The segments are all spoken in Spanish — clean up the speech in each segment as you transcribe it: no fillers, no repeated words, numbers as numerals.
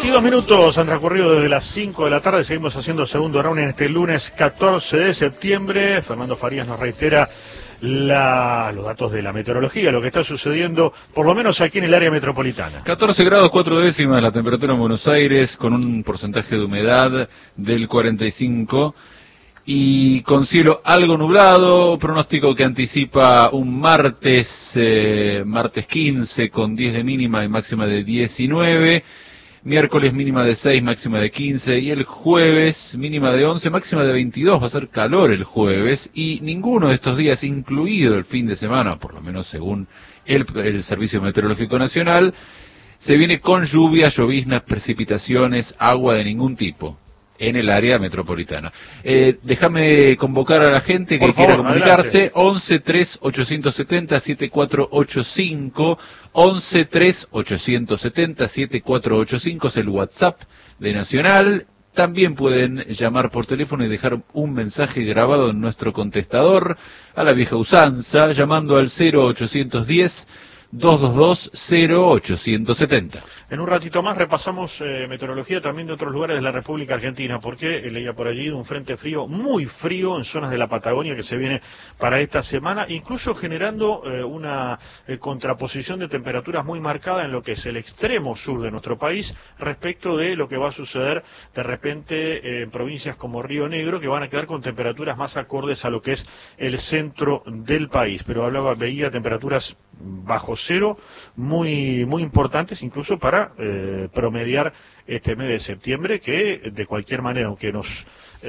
22 minutos han transcurrido desde las 5 de la tarde. Seguimos haciendo segundo round en este lunes 14 de septiembre. Fernando Farías nos reitera los datos de la meteorología, lo que está sucediendo, por lo menos aquí en el área metropolitana. 14 grados 4 décimas la temperatura en Buenos Aires, con un porcentaje de humedad del 45%. Y con cielo algo nublado, pronóstico que anticipa un martes 15 con 10 de mínima y máxima de 19, miércoles mínima de 6, máxima de 15, y el jueves mínima de 11, máxima de 22, va a ser calor el jueves, y ninguno de estos días, incluido el fin de semana, por lo menos según el Servicio Meteorológico Nacional, se viene con lluvias, lloviznas, precipitaciones, agua de ningún tipo en el área metropolitana. Déjame convocar a la gente que quiera comunicarse. 11-3-870-7485, 11-3-870-7485 es el WhatsApp de Nacional. También pueden llamar por teléfono y dejar un mensaje grabado en nuestro contestador a la vieja usanza, llamando al 0810-222-0870. En un ratito más repasamos meteorología también de otros lugares de la República Argentina, porque leía por allí un frente frío, muy frío en zonas de la Patagonia que se viene para esta semana, incluso generando una contraposición de temperaturas muy marcada en lo que es el extremo sur de nuestro país respecto de lo que va a suceder de repente en provincias como Río Negro, que van a quedar con temperaturas más acordes a lo que es el centro del país. Pero veía temperaturas bajo cero muy importantes, incluso para promediar este mes de septiembre, que de cualquier manera, aunque nos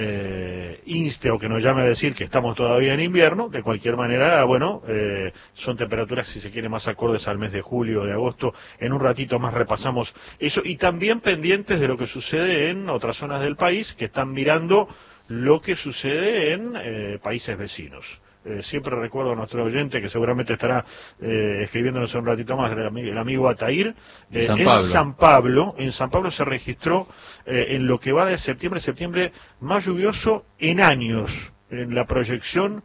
inste o que nos llame a decir que estamos todavía en invierno, de cualquier manera, bueno, son temperaturas, si se quiere, más acordes al mes de julio o de agosto. En un ratito más repasamos eso, y también pendientes de lo que sucede en otras zonas del país, que están mirando lo que sucede en países vecinos. Siempre recuerdo a nuestro oyente, que seguramente estará escribiéndonos un ratito más, el amigo Atair, en San Pablo se registró en lo que va de septiembre más lluvioso en años, en la proyección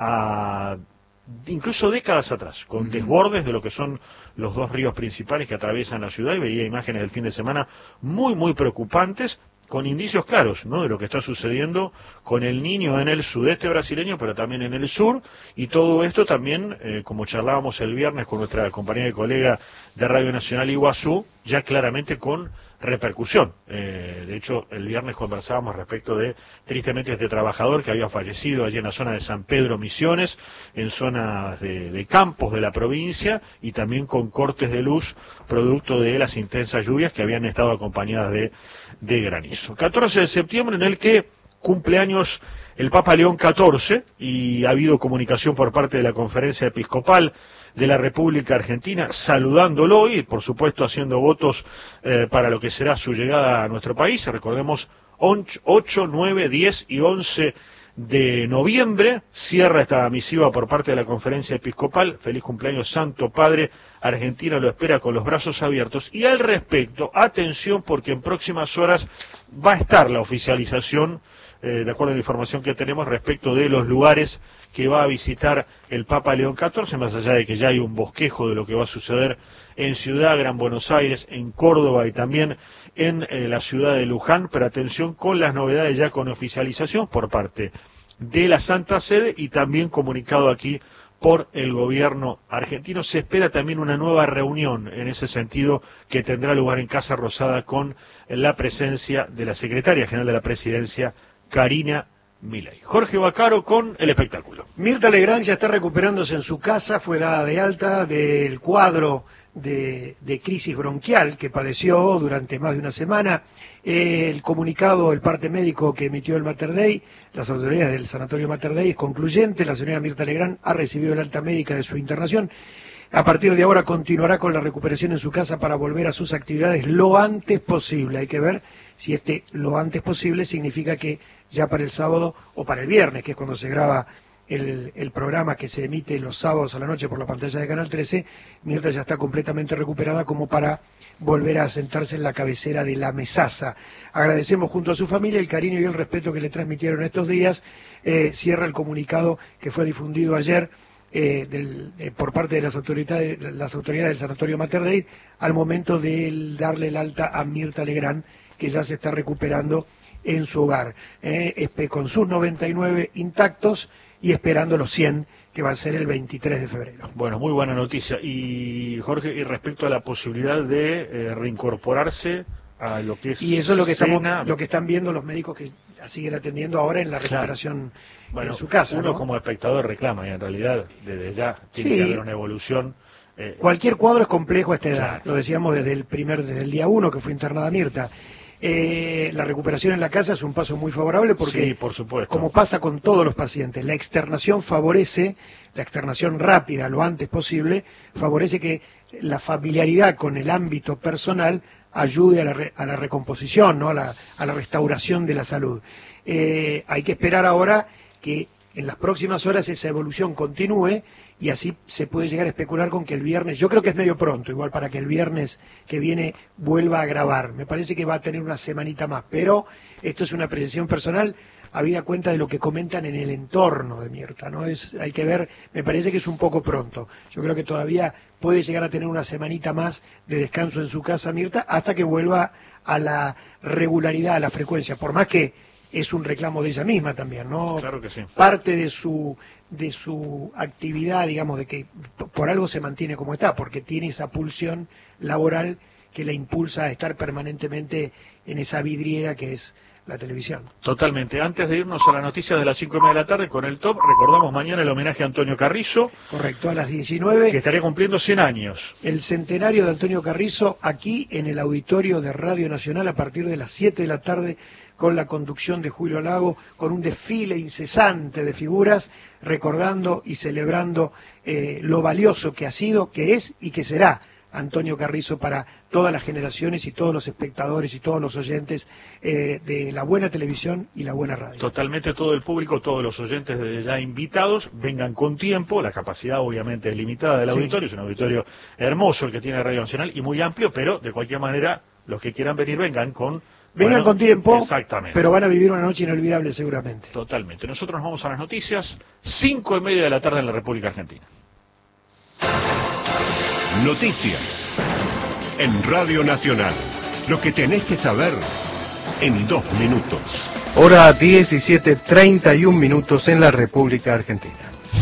a incluso décadas atrás, con desbordes de lo que son los dos ríos principales que atraviesan la ciudad, y veía imágenes del fin de semana muy preocupantes, con indicios claros, ¿no?, de lo que está sucediendo con el Niño en el sudeste brasileño, pero también en el sur, y todo esto también, como charlábamos el viernes con nuestra compañera y colega de Radio Nacional Iguazú, ya claramente con repercusión. De hecho, el viernes conversábamos respecto de, tristemente, este trabajador que había fallecido allí en la zona de San Pedro Misiones, en zonas de campos de la provincia, y también con cortes de luz producto de las intensas lluvias que habían estado acompañadas de granizo. 14 de septiembre, en el que cumple años el Papa León XIV, y ha habido comunicación por parte de la Conferencia Episcopal de la República Argentina, saludándolo y, por supuesto, haciendo votos para lo que será su llegada a nuestro país. Recordemos, 8, 9, 10 y 11 de noviembre cierra esta misiva por parte de la Conferencia Episcopal. Feliz cumpleaños, Santo Padre. Argentina lo espera con los brazos abiertos. Y al respecto, atención, porque en próximas horas va a estar la oficialización, de acuerdo a la información que tenemos, respecto de los lugares que va a visitar el Papa León XIV, más allá de que ya hay un bosquejo de lo que va a suceder en Ciudad Gran Buenos Aires, en Córdoba y también en la ciudad de Luján. Pero atención con las novedades ya con oficialización por parte de la Santa Sede y también comunicado aquí por el gobierno argentino. Se espera también una nueva reunión en ese sentido, que tendrá lugar en Casa Rosada con la presencia de la secretaria general de la Presidencia, Karina Milei. Jorge Vaccaro con el espectáculo. Mirta Legrand ya está recuperándose en su casa, fue dada de alta del cuadro de crisis bronquial que padeció durante más de una semana. El comunicado, el parte médico que emitió el Mater Dei, las autoridades del Sanatorio Mater Dei, es concluyente. La señora Mirta Legrand ha recibido el alta médica de su internación. A partir de ahora continuará con la recuperación en su casa para volver a sus actividades lo antes posible. Hay que ver si lo antes posible significa que ya para el sábado o para el viernes, que es cuando se graba el programa que se emite los sábados a la noche por la pantalla de Canal 13, Mirta ya está completamente recuperada como para volver a sentarse en la cabecera de la mesaza. Agradecemos junto a su familia el cariño y el respeto que le transmitieron estos días. Cierra el comunicado que fue difundido ayer por parte de las autoridades del Sanatorio Mater Dei al momento de darle el alta a Mirta Legrand, que ya se está recuperando en su hogar, con sus 99 intactos y esperando los 100, que va a ser el 23 de febrero. Bueno, muy buena noticia. Y Jorge, y respecto a la posibilidad de reincorporarse a lo que es y eso es lo que lo que están viendo los médicos que siguen atendiendo ahora en la recuperación en su casa. Uno, ¿no? Como espectador reclama, y en realidad desde ya tiene que haber una evolución. Cualquier cuadro es complejo a esta edad, Claro. lo decíamos desde el día 1 que fue internada Mirta. La recuperación en la casa es un paso muy favorable porque, Sí, por supuesto. como pasa con todos los pacientes, la externación favorece, la externación rápida, lo antes posible, favorece que la familiaridad con el ámbito personal ayude a la recomposición, ¿no? a la restauración de la salud. Hay que esperar ahora que en las próximas horas esa evolución continúe y así se puede llegar a especular con que el viernes, yo creo que es medio pronto, igual para que el viernes que viene vuelva a grabar. Me parece que va a tener una semanita más, pero esto es una apreciación personal habida cuenta de lo que comentan en el entorno de Mirta, ¿no? Hay que ver, me parece que es un poco pronto. Yo creo que todavía puede llegar a tener una semanita más de descanso en su casa Mirta hasta que vuelva a la regularidad, a la frecuencia, por más que es un reclamo de ella misma también, ¿no? Claro que sí. Parte de su actividad, digamos, de que por algo se mantiene como está, porque tiene esa pulsión laboral que la impulsa a estar permanentemente en esa vidriera que es la televisión. Totalmente. Antes de irnos a las noticias de las 5:30 de la tarde con el top, recordamos mañana el homenaje a Antonio Carrizo, Correcto, a las 19. que estaría cumpliendo 100 años. El centenario de Antonio Carrizo aquí en el auditorio de Radio Nacional a partir de las 7 de la tarde con la conducción de Julio Lago, con un desfile incesante de figuras, recordando y celebrando lo valioso que ha sido, que es y que será Antonio Carrizo para todas las generaciones y todos los espectadores y todos los oyentes de la buena televisión y la buena radio. Totalmente, todo el público, todos los oyentes desde ya invitados, vengan con tiempo, la capacidad obviamente es limitada del auditorio, es un auditorio hermoso el que tiene Radio Nacional y muy amplio, pero de cualquier manera los que quieran venir vengan con tiempo, exactamente. Pero van a vivir una noche inolvidable seguramente. Totalmente. Nosotros nos vamos a las noticias, 5:30 de la tarde en la República Argentina. Noticias en Radio Nacional. Lo que tenés que saber en 2 minutos. Hora 17:31 en la República Argentina.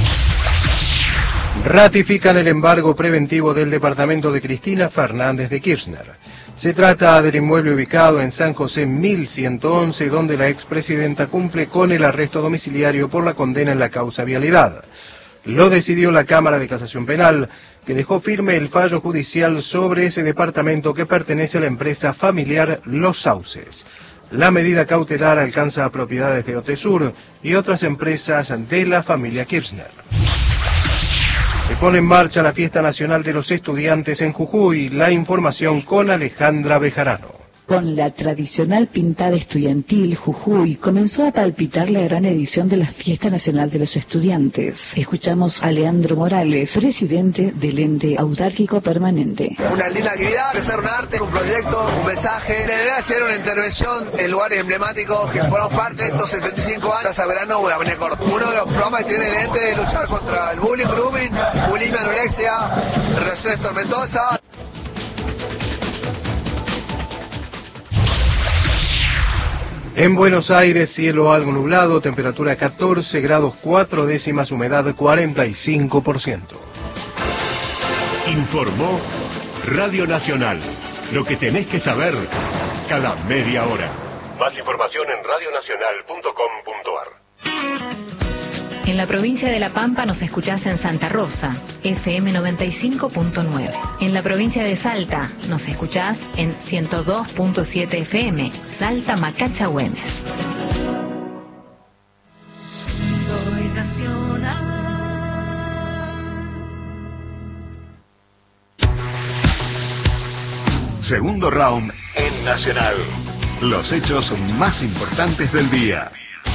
Ratifican el embargo preventivo del departamento de Cristina Fernández de Kirchner. Se trata del inmueble ubicado en San José 1111, donde la expresidenta cumple con el arresto domiciliario por la condena en la causa vialidad. Lo decidió la Cámara de Casación Penal, que dejó firme el fallo judicial sobre ese departamento que pertenece a la empresa familiar Los Sauces. La medida cautelar alcanza propiedades de Otesur y otras empresas de la familia Kirchner. Se pone en marcha la Fiesta Nacional de los Estudiantes en Jujuy. La información con Alejandra Bejarano. Con la tradicional pintada estudiantil, Jujuy comenzó a palpitar la gran edición de la Fiesta Nacional de los Estudiantes. Escuchamos a Leandro Morales, presidente del ente autárquico permanente. Una linda actividad, empezar un arte, un proyecto, un mensaje. La idea es hacer una intervención en lugares emblemáticos que formamos parte de estos 75 años. Plaza Verano o Avenida Córdoba. Uno de los programas que tiene el ente es luchar contra el bullying, grooming, bulimia, anorexia, relaciones tormentosas. En Buenos Aires, cielo algo nublado, temperatura 14 grados 4 décimas, humedad 45%. Informó Radio Nacional. Lo que tenés que saber cada media hora. Más información en radionacional.com.ar. En la provincia de La Pampa nos escuchás en Santa Rosa, FM 95.9. En la provincia de Salta nos escuchás en 102.7 FM, Salta Macacha Güemes. Soy nacional. Segundo round en Nacional. Los hechos más importantes del día.